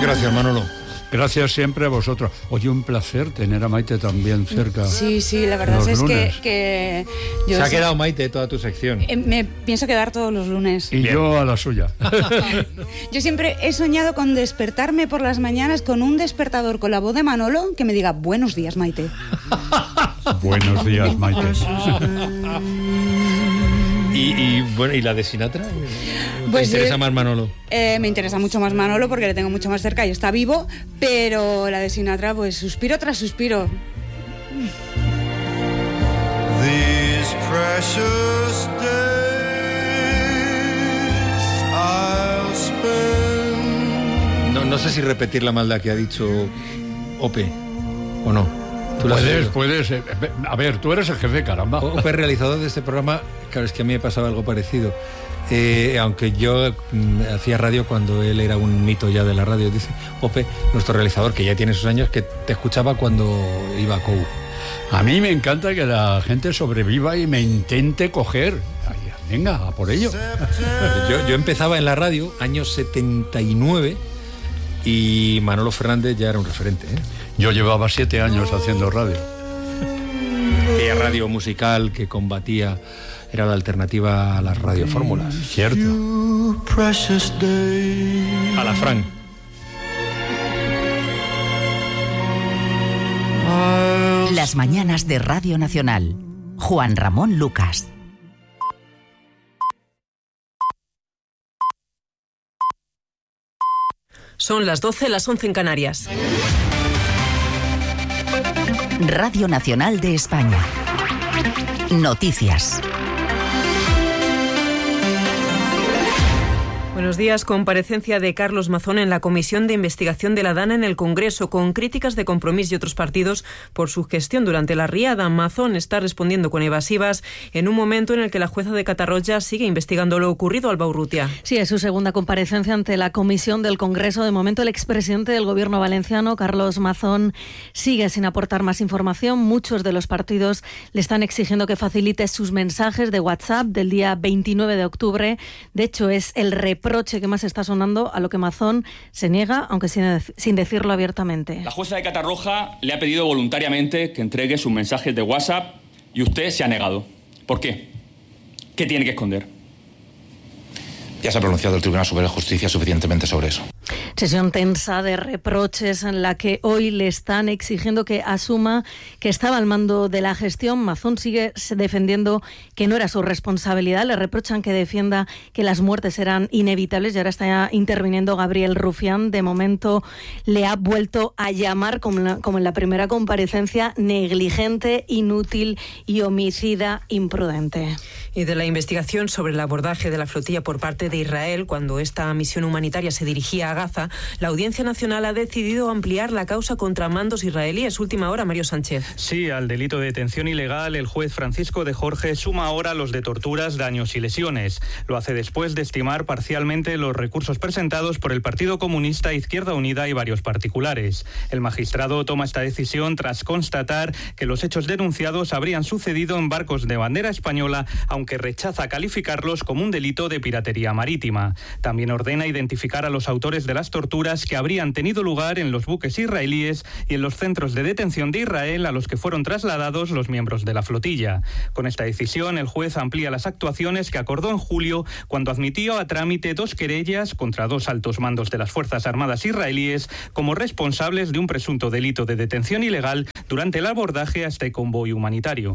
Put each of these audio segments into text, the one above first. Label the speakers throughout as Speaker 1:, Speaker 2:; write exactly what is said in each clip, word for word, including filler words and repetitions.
Speaker 1: Gracias, Manolo.
Speaker 2: Gracias siempre a vosotros. Oye, un placer tener a Maite también cerca.
Speaker 3: Sí, sí, la verdad es que, que
Speaker 1: yo se ha sé, quedado Maite toda tu sección.
Speaker 3: Eh, me pienso quedar todos los lunes.
Speaker 2: Y Bien. Yo a la suya.
Speaker 3: Yo siempre he soñado con despertarme por las mañanas con un despertador con la voz de Manolo que me diga buenos días, Maite.
Speaker 2: Buenos días, Maite.
Speaker 1: Y, y bueno, ¿y la de Sinatra? ¿Te
Speaker 3: pues
Speaker 1: interesa
Speaker 3: eh,
Speaker 1: más Manolo?
Speaker 3: Eh, me interesa mucho más Manolo porque le tengo mucho más cerca y está vivo, pero la de Sinatra, pues suspiro tras suspiro. These precious
Speaker 1: days I'll spend... No, no sé si repetir la maldad que ha dicho Ope o no.
Speaker 2: ¿Tú puedes, puedes. Eh, a ver, tú eres el jefe, caramba.
Speaker 1: Ope, realizador de este programa, claro, es que a mí me pasaba algo parecido. Eh, aunque yo mm, hacía radio cuando él era un mito ya de la radio, dice Ope, nuestro realizador, que ya tiene sus años, que te escuchaba cuando iba a C O U.
Speaker 2: A mí me encanta que la gente sobreviva y me intente coger. Ay, venga, a por ello.
Speaker 1: yo, yo empezaba en la radio, año setenta y nueve, y Manolo Fernández ya era un referente, ¿eh?
Speaker 2: Yo llevaba siete años haciendo radio.
Speaker 1: Aquella radio musical que combatía, era la alternativa a las radiofórmulas.
Speaker 2: Cierto.
Speaker 1: A la Fran.
Speaker 4: Las mañanas de Radio Nacional. Juan Ramón Lucas.
Speaker 5: Son las doce, las once en Canarias.
Speaker 4: Radio Nacional de España. Noticias.
Speaker 5: Buenos días. Comparecencia de Carlos Mazón en la Comisión de Investigación de la DANA en el Congreso, con críticas de Compromís y otros partidos por su gestión durante la riada. Mazón está respondiendo con evasivas en un momento en el que la jueza de Catarroja sigue investigando lo ocurrido al Baurrutia.
Speaker 6: Sí, es su segunda comparecencia ante la Comisión del Congreso. De momento, el expresidente del Gobierno valenciano, Carlos Mazón, sigue sin aportar más información. Muchos de los partidos le están exigiendo que facilite sus mensajes de WhatsApp del día veintinueve de octubre. De hecho, es el reproche que más está sonando, a lo que Mazón se niega, aunque sin, sin decirlo abiertamente.
Speaker 7: La jueza de Catarroja le ha pedido voluntariamente que entregue sus mensajes de WhatsApp y usted se ha negado. ¿Por qué? ¿Qué tiene que esconder?
Speaker 8: Ya se ha pronunciado el Tribunal Superior de Justicia suficientemente sobre eso.
Speaker 6: Sesión tensa de reproches en la que hoy le están exigiendo que asuma que estaba al mando de la gestión. Mazón sigue defendiendo que no era su responsabilidad. Le reprochan que defienda que las muertes eran inevitables y ahora está interviniendo Gabriel Rufián. De momento le ha vuelto a llamar, como, la, como en la primera comparecencia, negligente, inútil y homicida imprudente.
Speaker 5: Y de la investigación sobre el abordaje de la flotilla por parte de Israel cuando esta misión humanitaria se dirigía a Gaza, la Audiencia Nacional ha decidido ampliar la causa contra mandos israelíes. Última hora, Mario Sánchez.
Speaker 9: Sí, al delito de detención ilegal, el juez Francisco de Jorge suma ahora los de torturas, daños y lesiones. Lo hace después de estimar parcialmente los recursos presentados por el Partido Comunista, Izquierda Unida y varios particulares. El magistrado toma esta decisión tras constatar que los hechos denunciados habrían sucedido en barcos de bandera española, aunque rechaza calificarlos como un delito de piratería marítima. También ordena identificar a los autores de las torturas que habrían tenido lugar en los buques israelíes y en los centros de detención de Israel a los que fueron trasladados los miembros de la flotilla. Con esta decisión, el juez amplía las actuaciones que acordó en julio cuando admitió a trámite dos querellas contra dos altos mandos de las Fuerzas Armadas israelíes como responsables de un presunto delito de detención ilegal durante el abordaje a este convoy humanitario.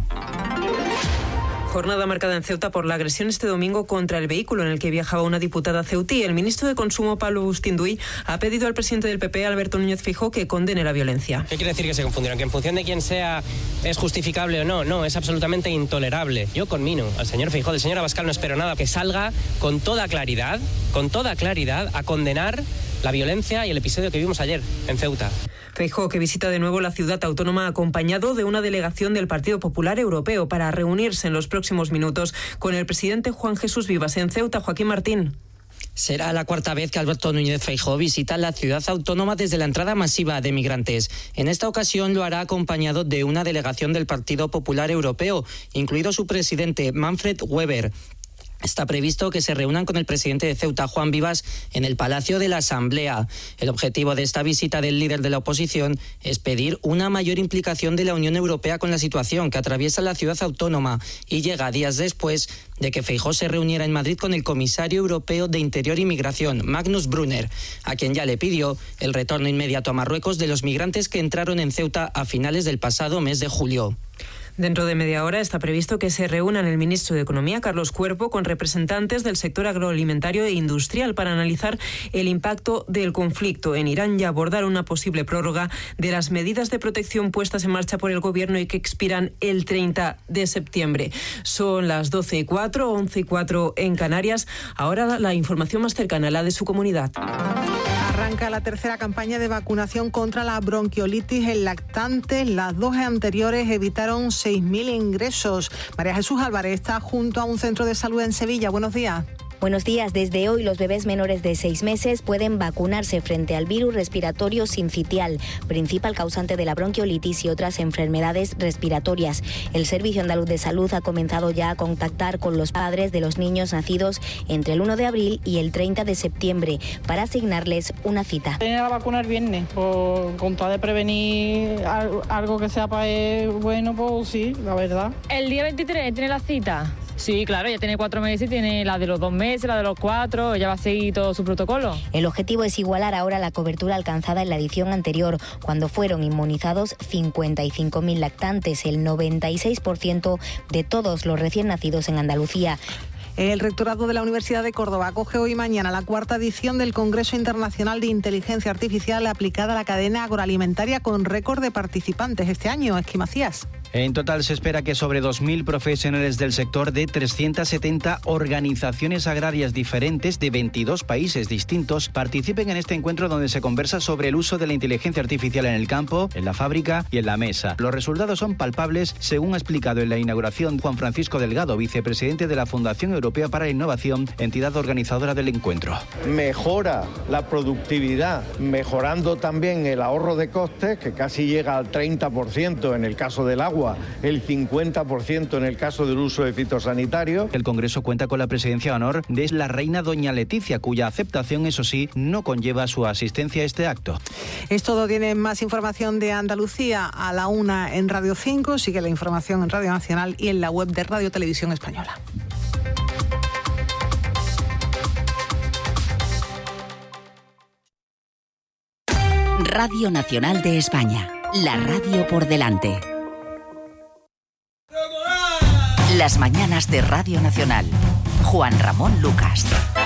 Speaker 5: Jornada marcada en Ceuta por la agresión este domingo contra el vehículo en el que viajaba una diputada ceutí. El ministro de Consumo, Pablo Bustinduy, ha pedido al presidente del P P, Alberto Núñez Feijóo, que condene la violencia.
Speaker 10: ¿Qué quiere decir que se confundieron? ¿Que en función de quién sea es justificable o no? No, es absolutamente intolerable. Yo conmino al señor Feijóo, del señor Abascal no espero nada, que salga con toda claridad, con toda claridad, a condenar la violencia y el episodio que vimos ayer en Ceuta.
Speaker 5: Feijóo, que visita de nuevo la ciudad autónoma acompañado de una delegación del Partido Popular Europeo para reunirse en los próximos minutos con el presidente Juan Jesús Vivas en Ceuta. Joaquín Martín.
Speaker 11: Será la cuarta vez que Alberto Núñez Feijóo visita la ciudad autónoma desde la entrada masiva de migrantes. En esta ocasión lo hará acompañado de una delegación del Partido Popular Europeo, incluido su presidente Manfred Weber. Está previsto que se reúnan con el presidente de Ceuta, Juan Vivas, en el Palacio de la Asamblea. El objetivo de esta visita del líder de la oposición es pedir una mayor implicación de la Unión Europea con la situación que atraviesa la ciudad autónoma y llega días después de que Feijóo se reuniera en Madrid con el comisario europeo de Interior y Migración, Magnus Brunner, a quien ya le pidió el retorno inmediato a Marruecos de los migrantes que entraron en Ceuta a finales del pasado mes de julio.
Speaker 5: Dentro de media hora está previsto que se reúnan el ministro de Economía, Carlos Cuerpo, con representantes del sector agroalimentario e industrial para analizar el impacto del conflicto en Irán y abordar una posible prórroga de las medidas de protección puestas en marcha por el Gobierno y que expiran el treinta de septiembre. Son las doce y cuatro, once y cuatro en Canarias. Ahora la información más cercana, la de su comunidad.
Speaker 12: Arranca la tercera campaña de vacunación contra la bronquiolitis en lactantes. Las dos anteriores evitaron seis mil ingresos. María Jesús Álvarez está junto a un centro de salud en Sevilla. Buenos días.
Speaker 13: Buenos días. Desde hoy los bebés menores de seis meses pueden vacunarse frente al virus respiratorio sincitial, principal causante de la bronquiolitis y otras enfermedades respiratorias. El Servicio Andaluz de Salud ha comenzado ya a contactar con los padres de los niños nacidos entre el uno de abril y el treinta de septiembre para asignarles una cita.
Speaker 14: Venir a vacunar el viernes, por, con tal de prevenir algo que sea para él, bueno, pues sí, la verdad.
Speaker 15: El día veintitrés tiene la cita. Sí, claro, ya tiene cuatro meses, tiene la de los dos meses, la de los cuatro, ella va a seguir todo su protocolo.
Speaker 13: El objetivo es igualar ahora la cobertura alcanzada en la edición anterior, cuando fueron inmunizados cincuenta y cinco mil lactantes, el noventa y seis por ciento de todos los recién nacidos en Andalucía.
Speaker 12: El Rectorado de la Universidad de Córdoba acoge hoy y mañana la cuarta edición del Congreso Internacional de Inteligencia Artificial aplicada a la cadena agroalimentaria con récord de participantes este año. Esqui Macías.
Speaker 16: En total se espera que sobre dos mil profesionales del sector de trescientas setenta organizaciones agrarias diferentes de veintidós países distintos participen en este encuentro donde se conversa sobre el uso de la inteligencia artificial en el campo, en la fábrica y en la mesa. Los resultados son palpables, según ha explicado en la inauguración Juan Francisco Delgado, vicepresidente de la Fundación Europea para la Innovación, entidad organizadora del encuentro.
Speaker 17: Mejora la productividad, mejorando también el ahorro de costes, que casi llega al treinta por ciento en el caso del agua, el cincuenta por ciento en el caso del uso de fitosanitarios.
Speaker 16: El Congreso cuenta con la presidencia de honor de la reina doña Leticia, cuya aceptación, eso sí, no conlleva su asistencia a este acto.
Speaker 12: Es todo. Tienen más información de Andalucía a la una en Radio cinco. Sigue la información en Radio Nacional y en la web de Radio Televisión Española.
Speaker 4: Radio Nacional de España, la radio por delante. Las mañanas de Radio Nacional. Juan Ramón Lucas.